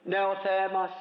Ναι, ο Θεέ μας,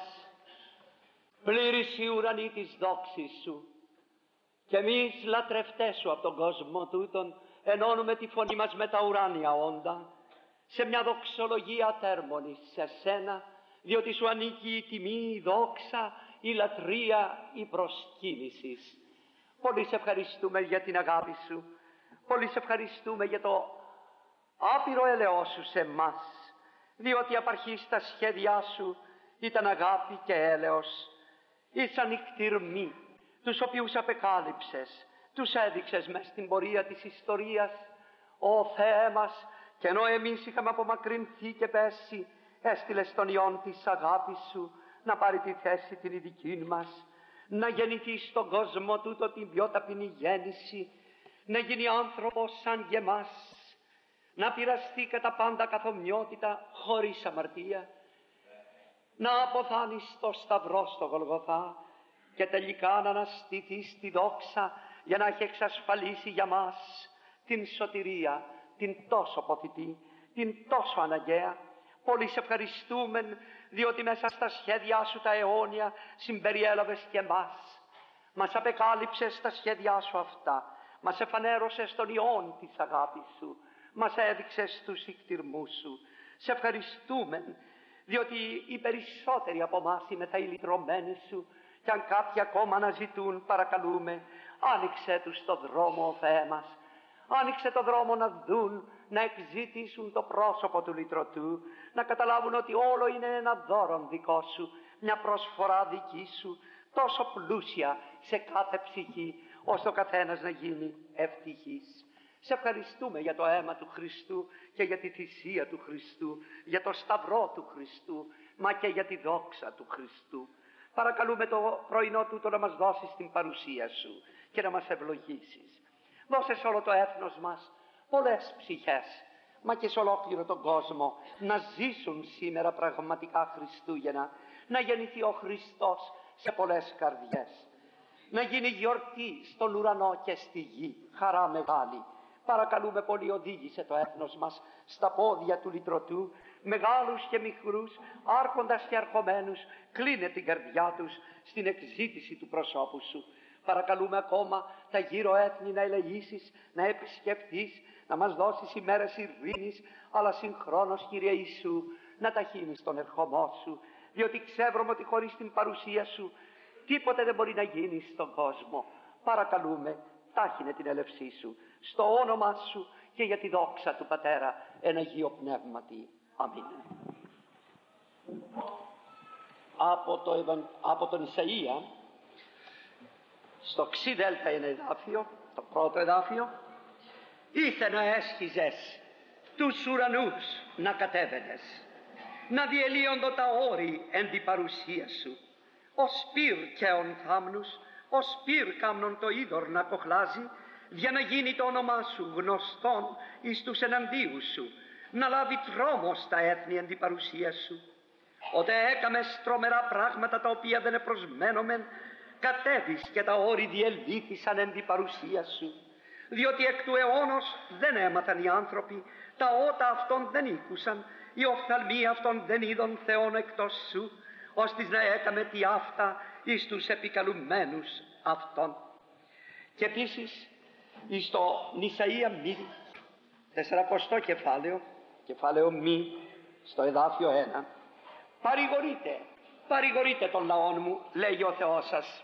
πλήρης η ουρανή της δόξης Σου, και εμείς λατρευτές Σου από τον κόσμο τούτον ενώνουμε τη φωνή μας με τα ουράνια όντα σε μια δοξολογία ατέρμονη σε Σένα, διότι Σου ανήκει η τιμή, η δόξα, η λατρεία, η προσκύνηση. Πολύ σε ευχαριστούμε για την αγάπη Σου, πολύ σε ευχαριστούμε για το άπειρο έλεος Σου σε εμάς, διότι απ' αρχής τα σχέδιά Σου ήταν αγάπη και έλεος. Ήσαν οι κτηρμοί, τους οποίους απεκάλυψες, τους έδειξες μες στην πορεία της ιστορίας. Ω Θεέ μας, και ενώ εμείς είχαμε απομακρυνθεί και πέσει, έστειλες τον Υιόν της αγάπης Σου να πάρει τη θέση την ειδική μας, να γεννηθεί στον κόσμο τούτο την πιο ταπεινή γέννηση, να γίνει άνθρωπος σαν και εμάς, να πειραστεί κατά πάντα καθομοιότητα χωρίς αμαρτία, να αποθάνει στο σταυρό στο Γολγοθά και τελικά να αναστηθεί στη δόξα για να έχει εξασφαλίσει για μας την σωτηρία, την τόσο ποθητή, την τόσο αναγκαία. Πολύ σε ευχαριστούμε, διότι μέσα στα σχέδιά Σου τα αιώνια συμπεριέλαβες και εμάς. Μας απεκάλυψες τα σχέδιά Σου αυτά, μας εφανέρωσες τον Υιόν της αγάπης Σου, μας έδειξες τους ικτηρμούς Σου. Σε ευχαριστούμε, διότι οι περισσότεροι από εμάς είμαι τα ηλυτρωμένοι Σου, και αν κάποιοι ακόμα αναζητούν, παρακαλούμε, άνοιξε τους το δρόμο, ο Θεέ μας. Άνοιξε το δρόμο να δουν, να εκζητήσουν το πρόσωπο του λυτρωτού, να καταλάβουν ότι όλο είναι ένα δώρο δικό Σου, μια προσφορά δική Σου, τόσο πλούσια σε κάθε ψυχή, ώστε ο καθένας να γίνει ευτυχής. Σε ευχαριστούμε για το αίμα του Χριστού και για τη θυσία του Χριστού, για το σταυρό του Χριστού, μα και για τη δόξα του Χριστού. Παρακαλούμε το πρωινό τούτο να μας δώσεις την παρουσία Σου και να μας ευλογήσεις. Δώσε σε όλο το έθνος μας πολλές ψυχές, μα και σε ολόκληρο τον κόσμο, να ζήσουν σήμερα πραγματικά Χριστούγεννα, να γεννηθεί ο Χριστός σε πολλές καρδιές, να γίνει γιορτή στον ουρανό και στη γη, χαρά μεγάλη. Παρακαλούμε πολύ, οδήγησε το έθνος μας στα πόδια του λυτρωτού, μεγάλους και μικρούς, άρχοντας και αρχομένους, κλείνε την καρδιά τους στην εκζήτηση του προσώπου Σου. Παρακαλούμε ακόμα τα γύρω έθνη να ελεήσεις, να επισκεφτείς, να μας δώσεις ημέρες ειρήνης, αλλά συγχρόνως, Κύριε Ιησού, να ταχύνεις τον ερχομό Σου, διότι ξέρουμε ότι χωρίς την παρουσία Σου τίποτε δεν μπορεί να γίνει στον κόσμο. Παρακαλούμε, τάχυνε την έλευσή Σου, στο όνομα Σου και για τη δόξα του Πατέρα εν Αγίο Πνεύματι. Αμήν. Από τον Ισαΐα, στο ξιδέλτα είναι εδάφιο, το πρώτο εδάφιο, ήθε να έσχιζες τους ουρανούς να κατέβαινες, να διελύοντο τα όρη εν τη παρουσία Σου, ο σπύρ καίων θάμνους, ο σπύρ κάμνον το είδωρ να κοχλάζει, για να γίνει το όνομά Σου γνωστόν εις τους εναντίους Σου, να λάβει τρόμο στα έθνη εν τη παρουσία Σου. Ότε έκαμες τρομερά πράγματα τα οποία δεν επροσμένομεν, κατέβεις και τα όρη διελύθησαν εν τη παρουσία Σου. Διότι εκ του αιώνος δεν έμαθαν οι άνθρωποι, τα ότα αυτών δεν ήκουσαν, οι οφθαλμοί αυτών δεν είδον Θεόν εκτός Σου, ώστις να έκαμε τι αυτά εις τους επικαλουμένους αυτών. Και επίσης εις το Ισαΐα μη, 40 κεφάλαιο μη, στο εδάφιο 1, παρηγορείτε τον λαόν μου, λέει ο Θεός σας.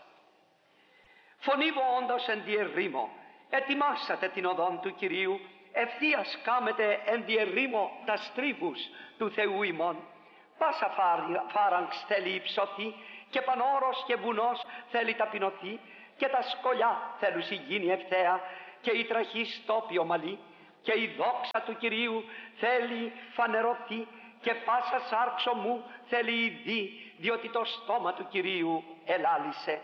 Φωνήβω όντως εν τη ερήμο, ετοιμάσατε την οδόν του Κυρίου, ευθείας κάμετε εν τη ερήμο τα στρίβους του Θεού ημών. Πάσα φάραγξ θέλει υψωθεί και πανόρος και βουνός θέλει ταπεινωθεί και τα σκολιά θέλουν γίνει ευθέα και η τραχή στόπιο μαλλί και η δόξα του Κυρίου θέλει φανερωθεί και πάσα σάρξο μου θέλει ειδεί, διότι το στόμα του Κυρίου ελάλησε.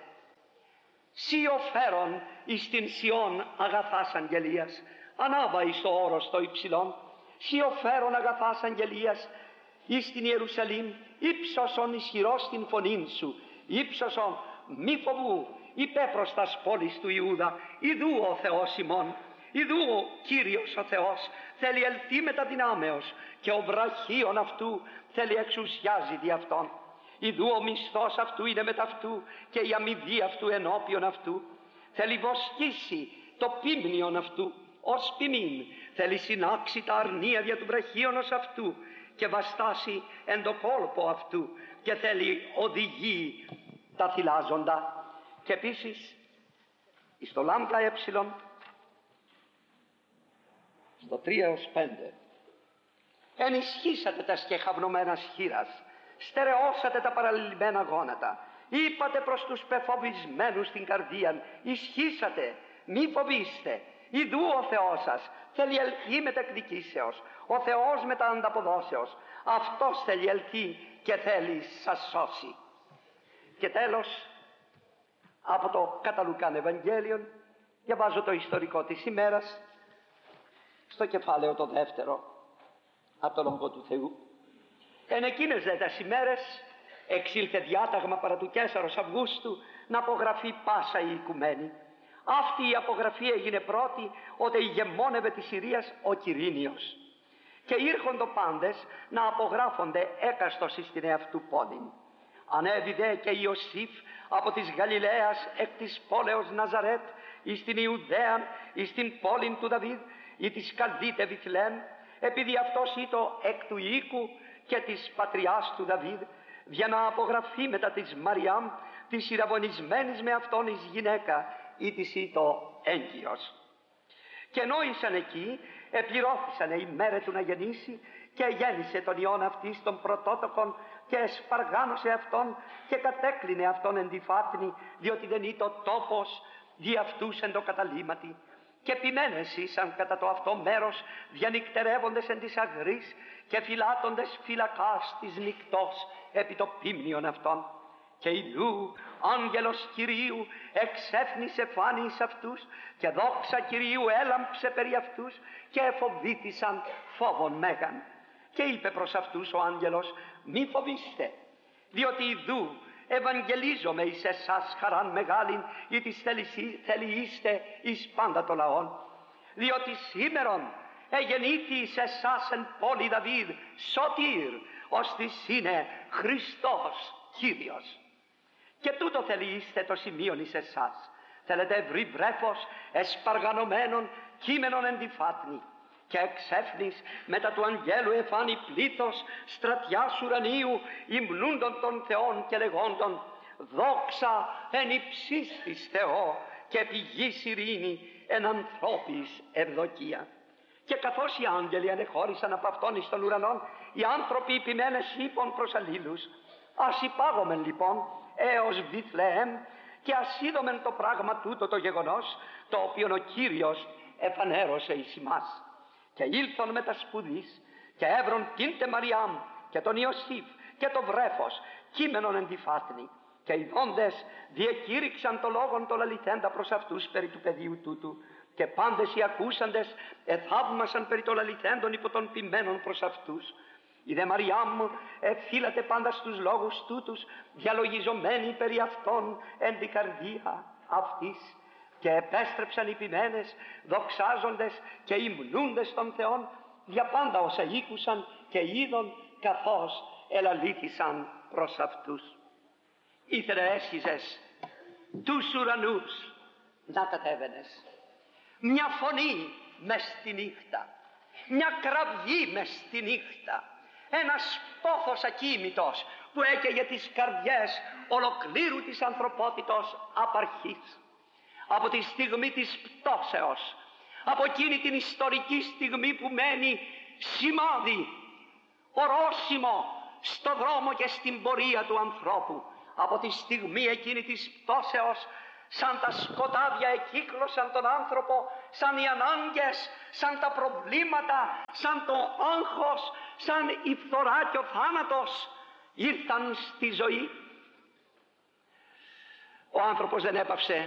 Σιωφέρον εις την Σιών αγαθάς αγγελίας, ανάβα εις το όρος το υψηλόν. Σιωφέρον αγαθάς αγγελίας εις την Ιερουσαλήμ, ύψωσον ισχυρός την φωνήν Σου, ύψωσον μη φοβού, υπέπρωστας πόλης του Ιούδα, ιδού ο Θεός ημών. Ιδού ο Κύριος ο Θεός θέλει ελθεί με τα δυνάμεως και ο βραχίον αυτού θέλει εξουσιάζει δι' αυτόν. Ιδού ο μισθός αυτού είναι μετ' αυτού και η αμοιβή αυτού ενώπιον αυτού. Θέλει βοσκήσει το πίμνιον αυτού ως ποιμήν. Θέλει συνάξει τα αρνία δια του βραχίωνος αυτού και βαστάσει εν το κόλπο αυτού και θέλει οδηγεί τα θυλάζοντα. Και επίσης στο λάμπλα στο 3-5 ενισχύσατε τα σκεχαυνωμένα σχήρας, στερεώσατε τα παραλυμμένα γόνατα, είπατε προς τους πεφοβισμένους την καρδίαν, ισχύσατε, μη φοβήστε, ιδού ο Θεός σας, θέλει ελθεί μετ' εκδικήσεως, ο Θεός μετ' ανταποδόσεως, αυτός θέλει ελθεί και θέλει σας σώσει. Και τέλος, από το κατά Λουκάν Ευαγγέλιον, διαβάζω το ιστορικό της ημέρας, στο κεφάλαιο το 2, από το Λόγο του Θεού. Εν εκείνες δε τας ημέρες εξήλθε διάταγμα παρά του Καίσαρος Αυγούστου να απογραφεί πάσα η οικουμένη. Αυτή η απογραφή έγινε πρώτη ότε ηγεμόνευε της Συρίας ο Κυρίνιος. Και ήρχοντο πάντες να απογράφονται έκαστος εις την εαυτού πόλην. Ανέβη και Ιωσήφ από της Γαλιλαίας εκ της πόλεως Ναζαρέτ εις την Ιουδαίαν εις την πόλην του Δαβίδ ή της Καλδίτε Βιθλέμ, επειδή αυτός ήτο εκ του οίκου και της πατριάς του Δαβίδ, για να απογραφεί μετά της Μαριάμ της ηραβωνισμένης με αυτόν εις γυναίκα ή της ήτο έγκυος. Και νόησαν εκεί, επληρώθησαν η μέρε του να γεννήσει και γέννησε τον ιόν αυτής των πρωτότοκων και εσπαργάνωσε αυτόν και κατέκλεινε αυτόν εν τη φάτνη, διότι δεν ήτο τόπος δι' αυτούς εν το καταλήμματι. Και ποιμένες ήσαν κατά το αυτό μέρος διανυκτερεύοντες εν της αγρής και φυλάτοντες φυλακάς της νυκτός επί το πίμνιον αυτών. Και ιδού άγγελος Κυρίου εξέφνησε φάνη εις αυτούς και δόξα Κυρίου έλαμψε περί αυτούς και εφοβήθησαν φόβον μέγαν. Και είπε προς αυτούς ο άγγελος, μη φοβήστε, διότι ιδού ευαγγελίζομαι εις εσάς χαράν μεγάλην, ή της θελειείστε εις πάντα το λαόν. Διότι σήμερον εγεννήθη εις εσάς εν πόλη Δαβίδ σωτήρ, ώστις είναι Χριστός Κύριος. Και τούτο θελειείστε το σημείον εις εσάς. Θέλετε ευρύ βρέφος εσπαργανωμένων κείμενων εν τη φάτνη. Και εξέφνης μετά του αγγέλου εφάνει πλήθος στρατιάς ουρανίου υμνούντων των Θεών και λεγόντων, δόξα εν υψής της Θεό και πηγής ειρήνη εν ανθρώπης ευδοκία. Και καθώς οι άγγελοι ανεχώρησαν από αυτόν εις των ουρανών, οι άνθρωποι ποιμένες είπων προς αλλήλους, ας υπάγομεν λοιπόν έως Βιθλεέμ και ας είδομεν το πράγμα τούτο το γεγονός, το οποίο ο Κύριος εφανέρωσε εις ημάς. Και ήλθον με τα σπουδής και έβρον τίντε Μαριάμ και τον Ιωσήφ και το βρέφος κείμενον εν τη φάτνη. Και οι δόντες διεκήρυξαν το λόγον το λαληθέντα προς αυτούς περί του παιδίου τούτου. Και πάντες οι ακούσαντες εθαύμασαν περί το λαληθέντων υπό των ποιμένων προς αυτούς. Η δε Μαριάμ εφύλατε πάντα στους λόγους τούτους, διαλογιζομένοι περί αυτών εν την καρδία αυτής. Και επέστρεψαν οι ποιμένες, δοξάζοντες και υμνούντες των Θεών, για πάντα όσα ήκουσαν και είδον, καθώς ελαλήθησαν προς αυτούς. Ήθελε έσχιζες τους ουρανούς να κατέβαινες. Μια φωνή μες στη νύχτα, μια κραυγή μες στη νύχτα, ένας πόθος ακίμητος που έκαιγε τις καρδιές ολοκλήρου της ανθρωπότητος απ' αρχής. Από τη στιγμή της πτώσεως, από εκείνη την ιστορική στιγμή που μένει σημάδι, ορόσημο στο δρόμο και στην πορεία του ανθρώπου, από τη στιγμή εκείνη της πτώσεως, σαν τα σκοτάδια εκύκλωσαν τον άνθρωπο, σαν οι ανάγκες, σαν τα προβλήματα, σαν το άγχος, σαν η φθορά και ο θάνατος ήρθαν στη ζωή. Ο άνθρωπος δεν έπαυσε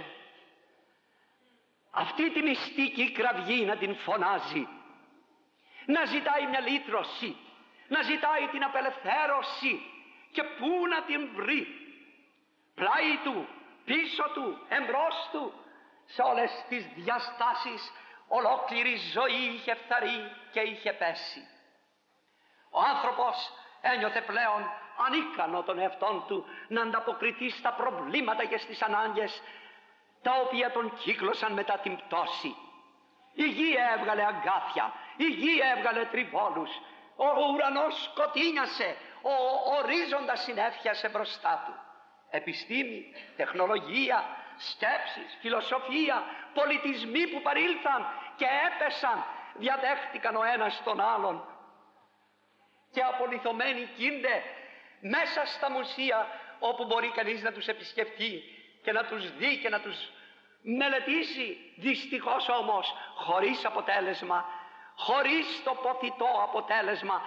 αυτή τη μυστική κραυγή να την φωνάζει, να ζητάει μια λύτρωση, να ζητάει την απελευθέρωση. Και πού να την βρει? Πλάι του, πίσω του, εμπρός του, σε όλες τις διαστάσεις ολόκληρη ζωή είχε φθαρεί και είχε πέσει. Ο άνθρωπος ένιωθε πλέον ανίκανο τον εαυτόν του να ανταποκριθεί στα προβλήματα και στις ανάγκες τα οποία τον κύκλωσαν μετά την πτώση. Η γη έβγαλε αγκάθια, η γη έβγαλε τριβόλους, ο ουρανός σκοτίνιασε, ο ορίζοντας συνέφιασε μπροστά του. Επιστήμη, τεχνολογία, σκέψεις, φιλοσοφία, πολιτισμοί που παρήλθαν και έπεσαν, διαδέχτηκαν ο ένας τον άλλον και απολιθωμένοι κίνδε μέσα στα μουσεία όπου μπορεί κανείς να τους επισκεφτεί και να τους δει και να τους μελετήσει, δυστυχώς όμως χωρίς αποτέλεσμα, χωρίς το ποθητό αποτέλεσμα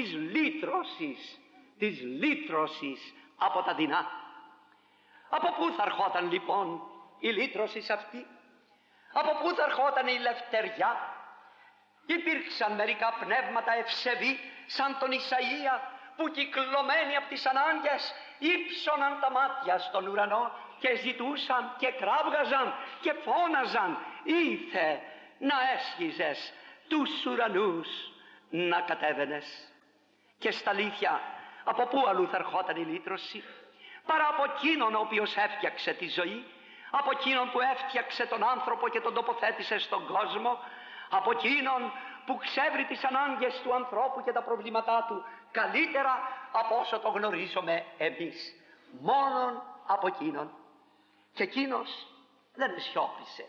της λύτρωσης από τα δεινά. Από πού θα ερχόταν λοιπόν η λύτρωση αυτή? Από πού θα ερχόταν η λευτεριά? Υπήρξαν μερικά πνεύματα ευσεβή σαν τον Ισαΐα που κυκλωμένοι από τις ανάγκες ύψωναν τα μάτια στον ουρανό και ζητούσαν και κράβγαζαν και φώναζαν, ήθε να έσχιζες τους ουρανούς να κατέβαινες. Και στα αλήθεια από πού αλλού θα ερχόταν η λύτρωση παρά από εκείνον ο οποίος έφτιαξε τη ζωή, από εκείνον που έφτιαξε τον άνθρωπο και τον τοποθέτησε στον κόσμο, από εκείνον που ξέβρει τις ανάγκες του ανθρώπου και τα προβλήματά του καλύτερα από όσο το γνωρίζουμε εμείς. Μόνον από εκείνον. Και εκείνος δεν σιώπησε.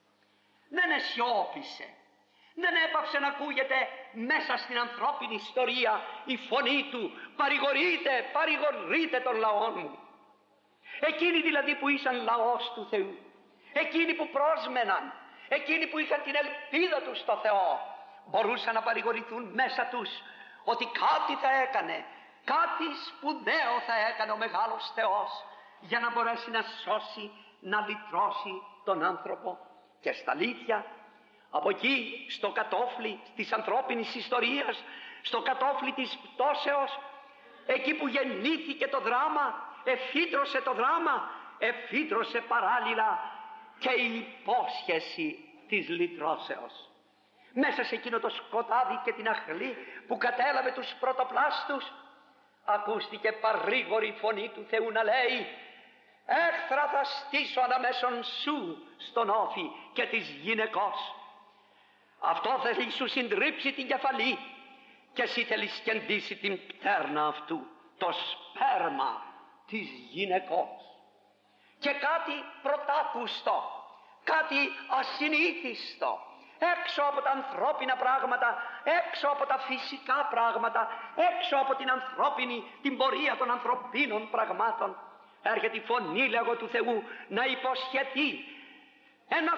Δεν έπαυσε να ακούγεται μέσα στην ανθρώπινη ιστορία η φωνή του παρηγορείτε τον λαό μου. Εκείνοι δηλαδή που ήσαν λαός του Θεού, εκείνοι που πρόσμεναν, εκείνοι που είχαν την ελπίδα τους στο Θεό, μπορούσαν να παρηγορηθούν μέσα τους ότι κάτι θα έκανε, κάτι σπουδαίο θα έκανε ο μεγάλος Θεός για να μπορέσει να σώσει, να λυτρώσει τον άνθρωπο. Και στα αλήθεια από εκεί στο κατόφλι της ανθρώπινης ιστορίας, στο κατόφλι της πτώσεως, εκεί που γεννήθηκε το δράμα, εφύτρωσε το δράμα, εφύτρωσε παράλληλα και η υπόσχεση της λυτρώσεως. Μέσα σε εκείνο το σκοτάδι και την αχλή που κατέλαβε τους πρωτοπλάστους, ακούστηκε παρήγορη φωνή του Θεού να λέει, έχθρα θα στήσω αναμέσων σου στον όφη και της γυναικός. Αυτό θέλει σου συντρίψει την κεφαλή και εσύ θέλεις κεντήσει την πτέρνα αυτού, το σπέρμα της γυναικός. Και κάτι πρωτάκουστο, κάτι ασυνήθιστο, έξω από τα ανθρώπινα πράγματα, έξω από τα φυσικά πράγματα, έξω από την πορεία των ανθρωπίνων πραγμάτων, έρχεται η φωνή, λέγω, του Θεού να υποσχεθεί ένα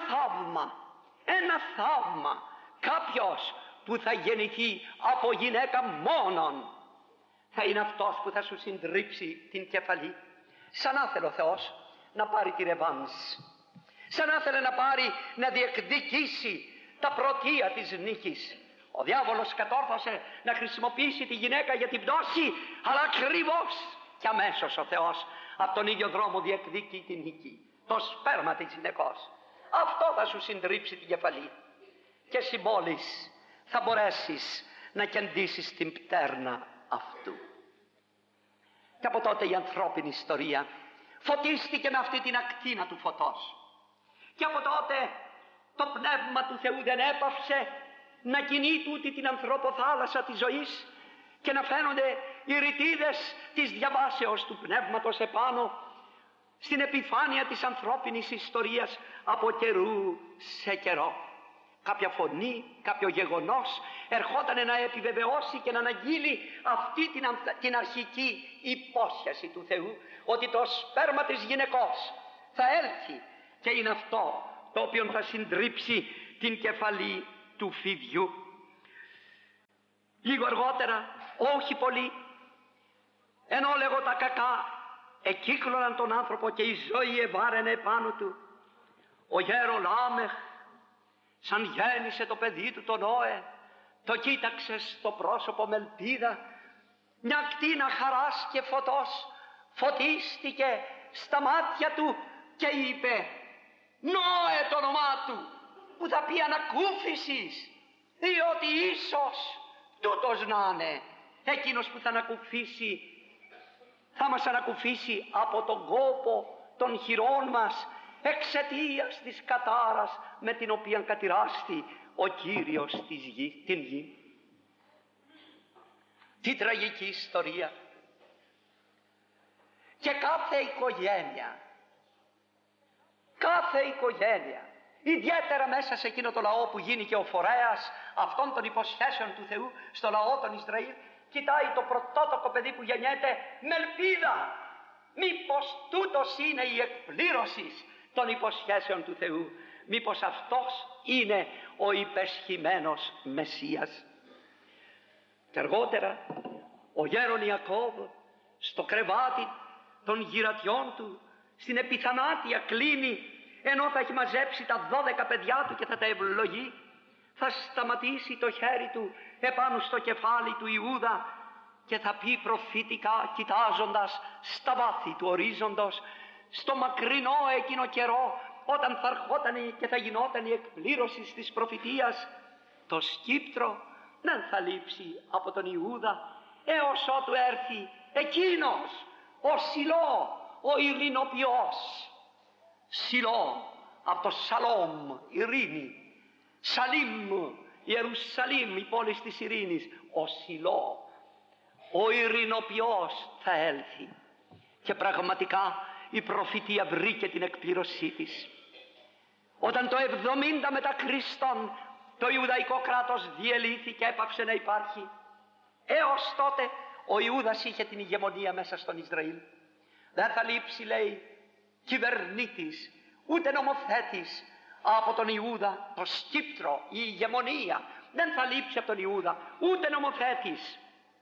θαύμα, κάποιος που θα γεννηθεί από γυναίκα μόνον θα είναι αυτός που θα σου συντρίψει την κεφαλή. Σαν να θέλει ο Θεός να πάρει τη ρεβάνς, σαν να θέλει να διεκδικήσει τα πρωτεία της νίκης. Ο διάβολος κατόρθωσε να χρησιμοποιήσει τη γυναίκα για την πτώση, αλλά ακριβώς και αμέσως ο Θεός από τον ίδιο δρόμο διεκδικεί την νίκη, το σπέρμα της γυναικός. Αυτό θα σου συντρίψει την κεφαλή και εσύ μόλις θα μπορέσεις να κεντήσεις την πτέρνα αυτού. Και από τότε η ανθρώπινη ιστορία φωτίστηκε με αυτή την ακτίνα του φωτός. Και από τότε το πνεύμα του Θεού δεν έπαυσε να κινεί τούτη την ανθρωποθάλασσα της ζωής και να φαίνονται οι ρητίδες της διαβάσεως του πνεύματος επάνω στην επιφάνεια της ανθρώπινης ιστορίας από καιρού σε καιρό. Κάποια φωνή, κάποιο γεγονός ερχόταν να επιβεβαιώσει και να αναγγείλει αυτή την αρχική υπόσχεση του Θεού ότι το σπέρμα της γυναικός θα έλθει και είναι αυτό το οποίο θα συντρίψει την κεφαλή του φιδιού. Λίγο αργότερα, όχι πολύ, ενώ λέγω τα κακά εκύκλωναν τον άνθρωπο και η ζωή ευάραινε πάνω του, ο γέρο Λάμεχ, σαν γέννησε το παιδί του τον Νόε, το κοίταξε στο πρόσωπο με ελπίδα, μια ακτίνα χαράς και φωτός φωτίστηκε στα μάτια του και είπε Νόε το όνομά του, που θα πει ανακούφισης, διότι ίσως τούτος να είναι εκείνος που θα ανακουφίσει θα μας ανακουφίσει από τον κόπο των χειρών μας εξαιτίας της κατάρας με την οποία κατηράστη ο Κύριος την γη. Τι τραγική ιστορία! Και κάθε οικογένεια, ιδιαίτερα μέσα σε εκείνο το λαό που γίνει και ο φορέας αυτών των υποσχέσεων του Θεού στο λαό των Ισραήλ, κοιτάει το πρωτότοκο παιδί που γεννιέται με ελπίδα. Μήπως τούτος είναι η εκπλήρωση των υποσχέσεων του Θεού, μήπως αυτός είναι ο υπεσχημένος Μεσσίας. Και αργότερα ο γέρον Ιακώβ στο κρεβάτι των γυρατιών του στην επιθανάτια κλίνη, ενώ θα έχει μαζέψει τα 12 παιδιά του και θα τα ευλογεί, θα σταματήσει το χέρι του επάνω στο κεφάλι του Ιούδα και θα πει προφητικά, κοιτάζοντας στα βάθη του ορίζοντος, στο μακρινό εκείνο καιρό, όταν θα ερχόταν και θα γινόταν η εκπλήρωση της προφητείας, το σκύπτρο δεν θα λείψει από τον Ιούδα έως ότου έρθει εκείνος ο Σιλώ, ο ειρηνοποιός. Σιλώ από το Σαλόμ, ειρήνη, Σαλίμ, Ιερουσαλήμ, η πόλη της ειρήνης. Ο Σιλώ, ο ειρηνοποιός θα έλθει. Και πραγματικά η προφητεία βρήκε την εκπλήρωσή της. Όταν το 70 μετά Χριστόν το Ιουδαϊκό κράτος διελύθη και έπαυσε να υπάρχει, έως τότε ο Ιούδας είχε την ηγεμονία μέσα στον Ισραήλ. Δεν θα λείψει, λέει, κυβερνήτης ούτε νομοθέτης από τον Ιούδα, το σκύπτρο, η ηγεμονία δεν θα λείψει από τον Ιούδα, ούτε νομοθέτης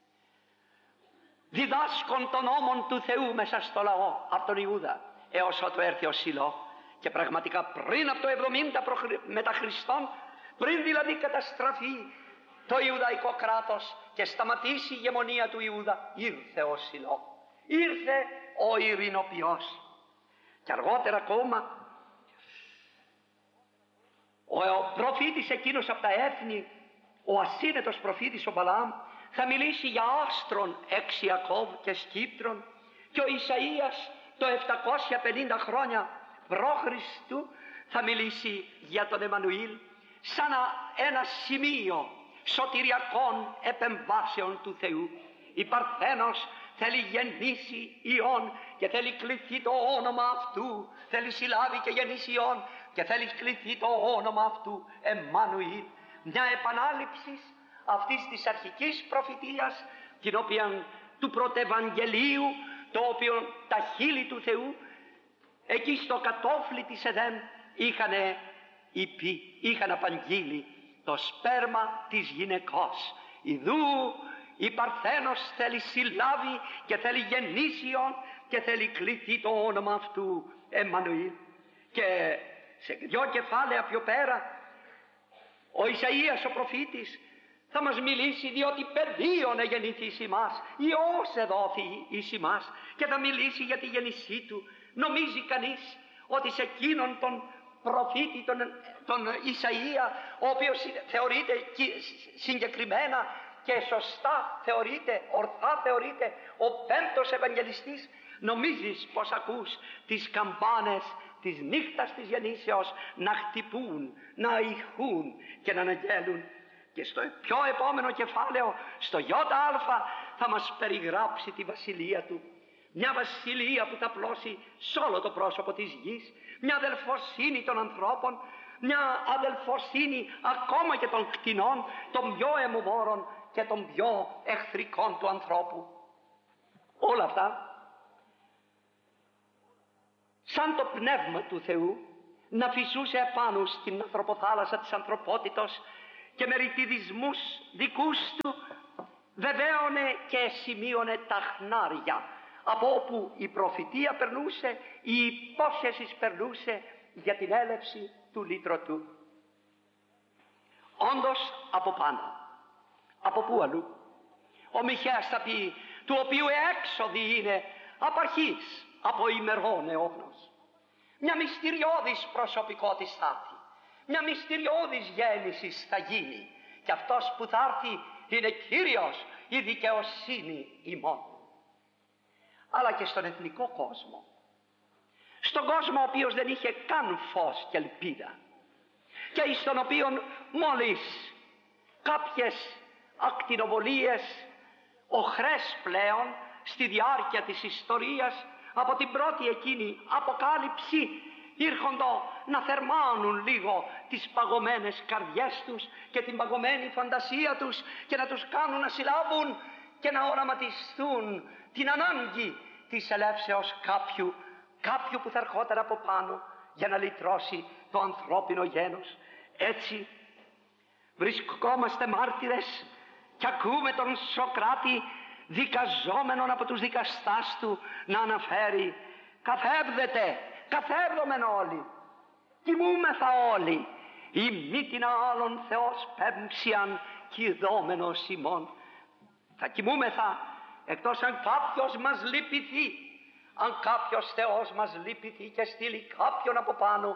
διδάσκων των νόμων του Θεού μέσα στο λαό από τον Ιούδα, έως ότου έρθει ο Σιλώ. Και πραγματικά πριν από το 70 μετά Χριστόν, πριν δηλαδή καταστραφεί το Ιουδαϊκό κράτος και σταματήσει η ηγεμονία του Ιούδα, ήρθε ο Σιλώ, ήρθε ο ειρηνοποιός. Και αργότερα ακόμα ο προφήτης εκείνος από τα έθνη, ο ασύνετος προφήτης ο Μπαλάμ, θα μιλήσει για άστρον εξ Ιακώβ και σκύπτρον, και ο Ισαΐας το 750 χρόνια π.Χ. θα μιλήσει για τον Εμμανουήλ σαν ένα σημείο σωτηριακών επεμβάσεων του Θεού. Η Παρθένος θέλει γεννήσει Υιόν και θέλει κληθεί το όνομα αυτού, θέλει συλλάβει και γεννήσει Υιόν και θέλει κληθεί το όνομα αυτού Εμμανουήλ. Μια επανάληψη αυτής της αρχικής προφητείας, την οποία του πρωτευαγγελίου, το οποίο τα χείλη του Θεού εκεί στο κατόφλι της Εδέμ είχαν απαγγείλει το σπέρμα της γυναικός. Ιδού η Παρθένος θέλει συλλάβει και θέλει γεννήσιον και θέλει κληθεί το όνομα αυτού Εμμανουήλ. Και σε 2 κεφάλαια πιο πέρα ο Ισαΐας ο προφήτης θα μας μιλήσει, διότι παιδίον εγεννήθη εις ημάς, Υιός εδόθη εις ημάς, και θα μιλήσει για τη γέννησή του. Νομίζει κανείς ότι σε εκείνον τον προφήτη, τον Ισαΐα, ο οποίος θεωρείται συγκεκριμένα και σωστά θεωρείται, ορθά θεωρείται ο 5ος Ευαγγελιστής, νομίζεις πως ακούς τις καμπάνες της νύχτας της γεννήσεως να χτυπούν, να ηχούν και να αναγγέλουν? Και στο πιο επόμενο κεφάλαιο, στο ΙΑ, θα μας περιγράψει τη βασιλεία του. Μια βασιλεία που θα πλώσει σ' όλο το πρόσωπο της γης, μια αδελφοσύνη των ανθρώπων, μια αδελφοσύνη ακόμα και των κτηνών, των πιο αιμοβόρων και των πιο εχθρικών του ανθρώπου. Όλα αυτά σαν το πνεύμα του Θεού να φυσούσε επάνω στην ανθρωποθάλασσα της ανθρωπότητος και με ρητιδισμούς δικούς του βεβαίωνε και σημείωνε τα χνάρια από όπου η προφητεία περνούσε, η υπόσχεση περνούσε για την έλευση του λύτρωτου. Όντως από πάνω. Από πού αλλού? Ο Μιχαίας θα πει, του οποίου έξοδη είναι απ' αρχής, από ημερών αιώνος. Μια μυστηριώδης προσωπικότης θα έρθει, μια μυστηριώδης γέννησης θα γίνει, και αυτός που θα έρθει είναι Κύριος, η δικαιοσύνη ημών. αλλά και στον εθνικό κόσμο. Στον κόσμο ο οποίος δεν είχε καν φως και ελπίδα και στον οποίο μόλις κάποιες ακτινοβολίες, οχρές πλέον στη διάρκεια της ιστορίας, από την πρώτη εκείνη αποκάλυψη ήρχοντο να θερμάνουν λίγο τις παγωμένες καρδιές τους και την παγωμένη φαντασία τους και να τους κάνουν να συλλάβουν και να οραματιστούν την ανάγκη της ελεύσεως κάποιου που θα ερχόταν από πάνω για να λυτρώσει το ανθρώπινο γένος. Έτσι βρισκόμαστε μάρτυρες και ακούμε τον Σωκράτη δικαζόμενον από τους δικαστάς του να αναφέρει: καθεύδομεν όλοι, κοιμούμεθα όλοι, η μήτινα άλλων Θεός πέμψιαν κηδόμενος ημών. Θα κοιμούμεθα εκτός αν κάποιος μας λυπηθεί, αν κάποιος Θεός μας λυπηθεί και στείλει κάποιον από πάνω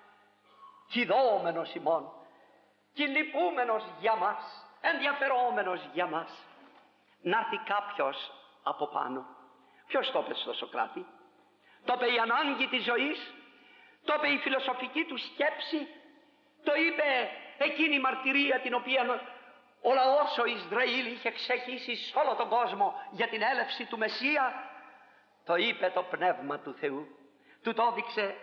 κηδόμενος ημών και λυπούμενος για μας, ενδιαφερόμενος για μας, να έρθει κάποιος από πάνω. Ποιος το είπε στο Σωκράτη? Το είπε η ανάγκη της ζωής, το είπε η φιλοσοφική του σκέψη, το είπε εκείνη η μαρτυρία την οποία ο λαός ο Ισραήλ είχε ξεχύσει σε όλο τον κόσμο για την έλευση του Μεσσία. Το είπε το Πνεύμα του Θεού, του το έδειξε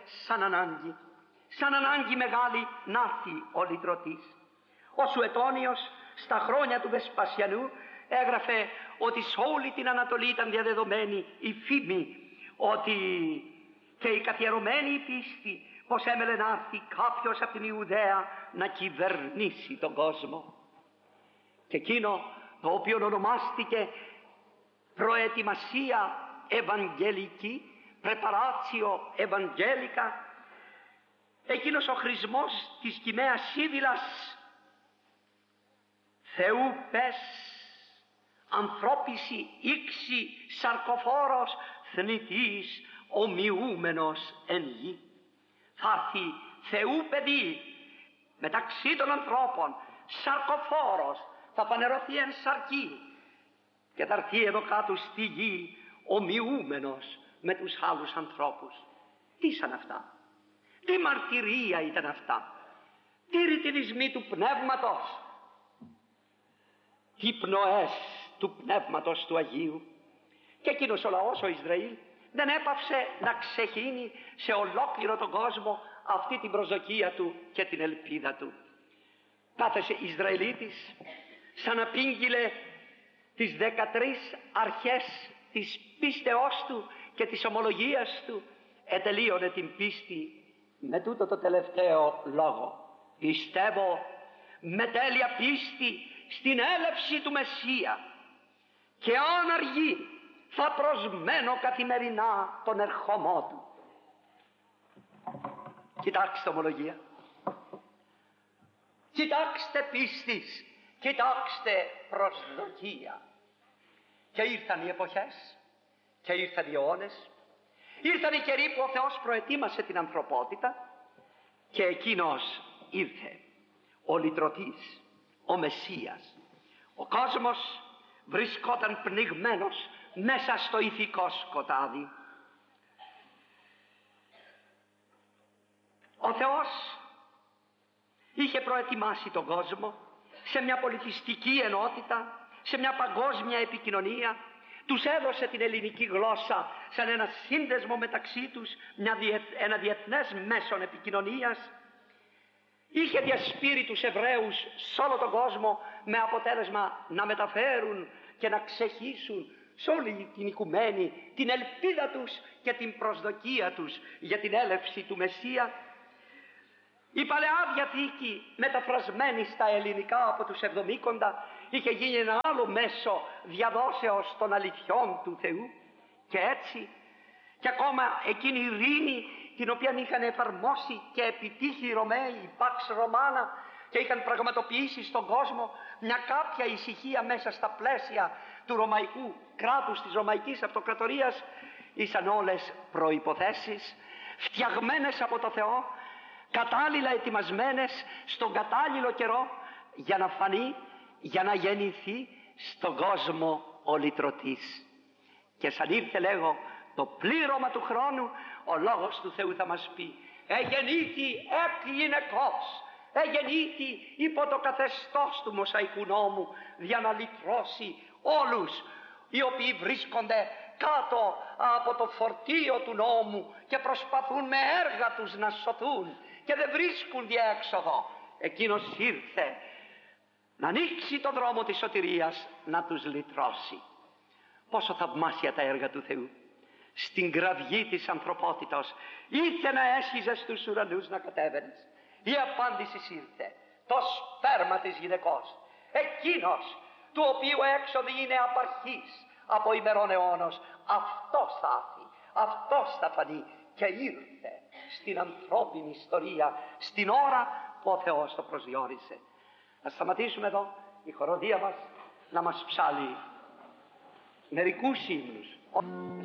σαν ανάγκη μεγάλη να έρθει ο λυτρωτής. Ο Σουετώνιος στα χρόνια του Βεσπασιανού έγραφε ότι σε όλη την Ανατολή ήταν διαδεδομένη η φήμη ότι και η καθιερωμένη πίστη πως έμελε να έρθει κάποιος από την Ιουδαία να κυβερνήσει τον κόσμο. Και εκείνο το οποίο ονομάστηκε προετοιμασία ευαγγελική, πρεπαράτσιο ευαγγέλικα, εκείνος ο χρησμός της κοιμαίας Σίβυλας, Θεού πες, ανθρώπιση ήξη, σαρκοφόρος, θνητής, ομοιούμενος εν γη. Θα έρθει Θεού παιδί μεταξύ των ανθρώπων, σαρκοφόρος, θα φανερωθεί εν σαρκή και θα έρθει εδώ κάτω στη γη ομοιούμενος με τους άλλους ανθρώπους. Τι ήταν αυτά? Τι μαρτυρία ήταν αυτά? Τι ρητιδισμοί του Πνεύματος? Τι πνοές του Πνεύματος του Αγίου? Και εκείνος ο λαός ο Ισραήλ δεν έπαυσε να ξεχύνει σε ολόκληρο τον κόσμο αυτή την προσδοκία του και την ελπίδα του. Κάθε Ισραηλίτης σαν απήγγειλε τις 13 αρχές της πίστεώς του και της ομολογίας του, ετελείωνε την πίστη με τούτο το τελευταίο λόγο: πιστεύω με τέλεια πίστη στην έλευση του Μεσσία και αν αργεί θα προσμένω καθημερινά τον ερχομό του. Κοιτάξτε ομολογία, κοιτάξτε πίστης, κοιτάξτε προσδοκία. Και ήρθαν οι εποχές και ήρθαν οι αιώνες, ήρθαν οι καιροί που ο Θεός προετοίμασε την ανθρωπότητα και εκείνος ήρθε, ο λυτρωτής, ο Μεσσίας. Ο κόσμος βρισκόταν πνιγμένος μέσα στο ηθικό σκοτάδι. Ο Θεός είχε προετοιμάσει τον κόσμο σε μια πολιτιστική ενότητα, σε μια παγκόσμια επικοινωνία. Τους έδωσε την ελληνική γλώσσα σαν ένα σύνδεσμο μεταξύ τους, ένα διεθνές μέσον επικοινωνίας. Είχε διασπείρει τους Εβραίους σε όλο τον κόσμο με αποτέλεσμα να μεταφέρουν και να ξεχύσουν σε όλη την οικουμένη την ελπίδα τους και την προσδοκία τους για την έλευση του Μεσσία. Η Παλαιά Διαθήκη, μεταφρασμένη στα ελληνικά από τους Εβδομήκοντα, είχε γίνει ένα άλλο μέσο διαδόσεως των αληθιών του Θεού. Και έτσι, και ακόμα εκείνη η ειρήνη την οποία είχαν εφαρμόσει και επιτύχει οι Ρωμαίοι, η Pax Romana, και είχαν πραγματοποιήσει στον κόσμο μια κάποια ησυχία μέσα στα πλαίσια του ρωμαϊκού κράτους, της ρωμαϊκής αυτοκρατορίας, ήσαν όλες προϋποθέσεις φτιαγμένες από το Θεό, κατάλληλα ετοιμασμένες στον κατάλληλο καιρό για να φανεί, για να γεννηθεί στον κόσμο ο λυτρωτής. Και σαν ήρθε, λέγω, το πλήρωμα του χρόνου, ο λόγος του Θεού θα μας πει: εγεννήθη εκ γυναικός, εγεννήθη υπό το καθεστώς του Μωσαϊκού νόμου, για να λυτρώσει όλους οι οποίοι βρίσκονται κάτω από το φορτίο του νόμου και προσπαθούν με έργα τους να σωθούν και δεν βρίσκουν διέξοδο. Εκείνος ήρθε να ανοίξει το δρόμο της σωτηρίας, να τους λυτρώσει. Πόσο θαυμάσια τα έργα του Θεού! Στην κραυγή της ανθρωπότητος ήρθε να έσχιζε στους ουρανούς να κατέβαινες. Η απάντηση ήρθε, το σπέρμα της γυναικός, εκείνος του οποίου έξοδη είναι απαρχής από ημερών αιώνος. Αυτός θα έρθει, αυτός θα φανεί, και ήρθε στην ανθρώπινη ιστορία στην ώρα που ο Θεός το προσδιορίσε. Να σταματήσουμε εδώ, η χοροδία μας να μας ψάλει μερικούς ύμνους.